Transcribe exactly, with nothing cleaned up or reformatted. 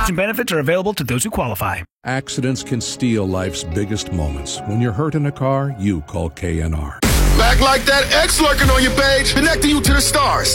And benefits are available to those who qualify. Accidents can steal life's biggest moments. When you're hurt in a car, you call K N R. Back like that X lurking on your page, connecting you to the stars.